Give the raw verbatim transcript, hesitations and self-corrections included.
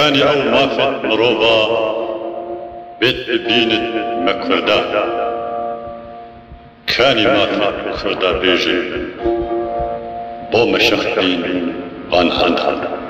كاني او مافت مروبا بيت ببينت مكردا كاني مافت كردا بيجي بو مشختين غان عندها